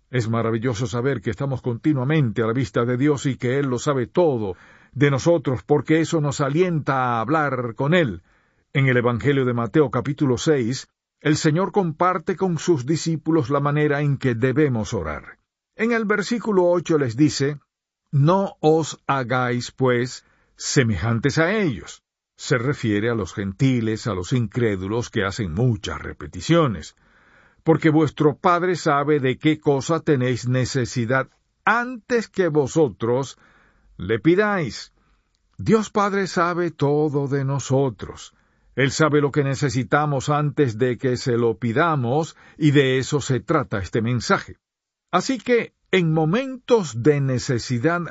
Es maravilloso saber que estamos continuamente a la vista de Dios y que Él lo sabe todo de nosotros, porque eso nos alienta a hablar con Él. En el Evangelio de Mateo capítulo 6, el Señor comparte con sus discípulos la manera en que debemos orar. En el versículo 8 les dice: «No os hagáis, pues, semejantes a ellos». Se refiere a los gentiles, a los incrédulos que hacen muchas repeticiones. «Porque vuestro Padre sabe de qué cosa tenéis necesidad antes que vosotros le pidáis». Dios Padre sabe todo de nosotros. Él sabe lo que necesitamos antes de que se lo pidamos, y de eso se trata este mensaje. Así que, en momentos de necesidad,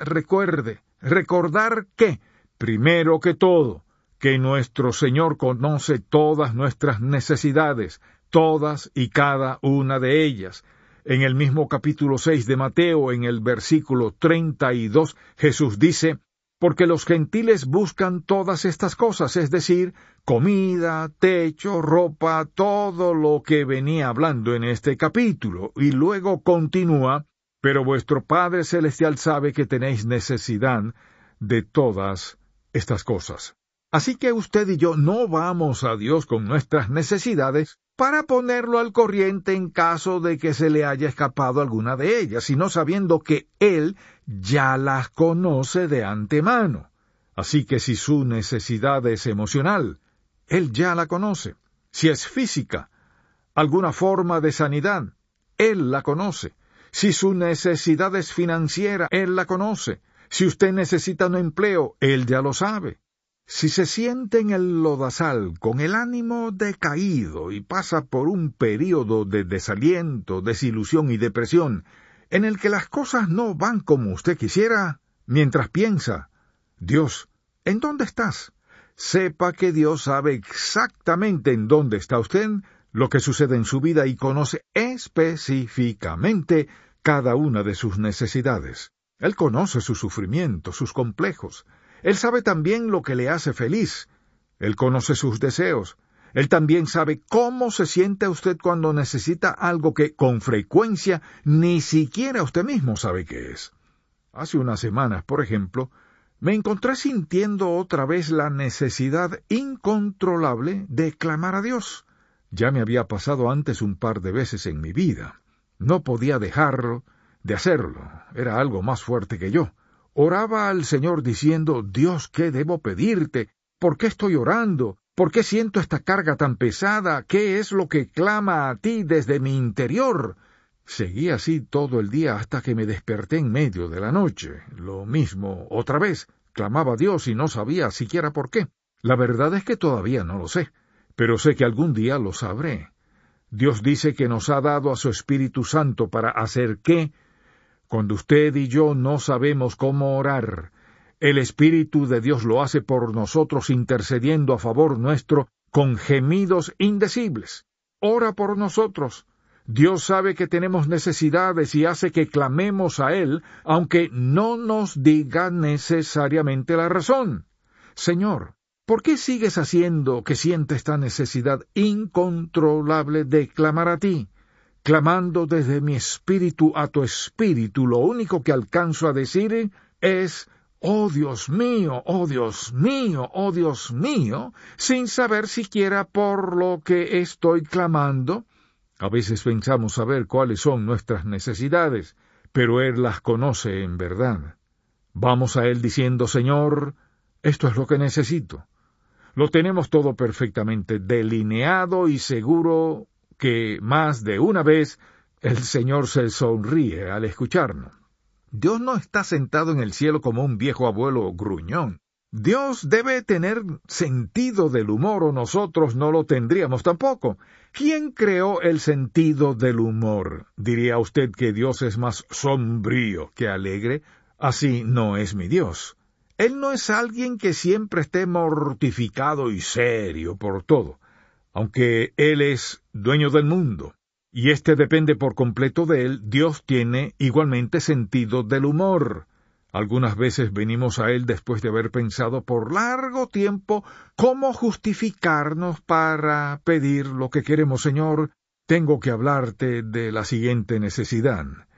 recordar que, primero que todo, que nuestro Señor conoce todas nuestras necesidades, todas y cada una de ellas. En el mismo capítulo 6 de Mateo, en el versículo 32, Jesús dice: «Porque los gentiles buscan todas estas cosas», es decir, comida, techo, ropa, todo lo que venía hablando en este capítulo. Y luego continúa: «Pero vuestro Padre Celestial sabe que tenéis necesidad de todas estas cosas». Así que usted y yo no vamos a Dios con nuestras necesidades para ponerlo al corriente en caso de que se le haya escapado alguna de ellas, sino sabiendo que Él ya las conoce de antemano. Así que si su necesidad es emocional, Él ya la conoce. Si es física, alguna forma de sanidad, Él la conoce. Si su necesidad es financiera, Él la conoce. Si usted necesita un empleo, Él ya lo sabe. Si se siente en el lodazal con el ánimo decaído y pasa por un período de desaliento, desilusión y depresión, en el que las cosas no van como usted quisiera, mientras piensa: «Dios, ¿en dónde estás?», sepa que Dios sabe exactamente en dónde está usted, lo que sucede en su vida, y conoce específicamente cada una de sus necesidades. Él conoce sus sufrimientos, sus complejos. Él sabe también lo que le hace feliz. Él conoce sus deseos. Él también sabe cómo se siente usted cuando necesita algo que, con frecuencia, ni siquiera usted mismo sabe qué es. Hace unas semanas, por ejemplo, me encontré sintiendo otra vez la necesidad incontrolable de clamar a Dios. Ya me había pasado antes un par de veces en mi vida. No podía dejar de hacerlo. Era algo más fuerte que yo. Oraba al Señor diciendo: «Dios, ¿qué debo pedirte? ¿Por qué estoy orando? ¿Por qué siento esta carga tan pesada? ¿Qué es lo que clama a ti desde mi interior?». Seguí así todo el día hasta que me desperté en medio de la noche. Lo mismo, otra vez, clamaba a Dios y no sabía siquiera por qué. La verdad es que todavía no lo sé, pero sé que algún día lo sabré. Dios dice que nos ha dado a su Espíritu Santo para hacer ¿qué? Cuando usted y yo no sabemos cómo orar, el Espíritu de Dios lo hace por nosotros, intercediendo a favor nuestro con gemidos indecibles. Ora por nosotros. Dios sabe que tenemos necesidades y hace que clamemos a Él, aunque no nos diga necesariamente la razón. «Señor, ¿por qué sigues haciendo que sienta esta necesidad incontrolable de clamar a ti? Clamando desde mi espíritu a tu espíritu, lo único que alcanzo a decir es: «Oh Dios mío, oh Dios mío, oh Dios mío», sin saber siquiera por lo que estoy clamando. A veces pensamos saber cuáles son nuestras necesidades, pero Él las conoce en verdad. Vamos a Él diciendo: «Señor, esto es lo que necesito». Lo tenemos todo perfectamente delineado y seguro que más de una vez el Señor se sonríe al escucharnos. Dios no está sentado en el cielo como un viejo abuelo gruñón. Dios debe tener sentido del humor, o nosotros no lo tendríamos tampoco. ¿Quién creó el sentido del humor? ¿Diría usted que Dios es más sombrío que alegre? Así no es mi Dios. Él no es alguien que siempre esté mortificado y serio por todo. Aunque Él es dueño del mundo, y éste depende por completo de Él, Dios tiene igualmente sentido del humor. Algunas veces venimos a Él después de haber pensado por largo tiempo cómo justificarnos para pedir lo que queremos. «Señor, tengo que hablarte de la siguiente necesidad».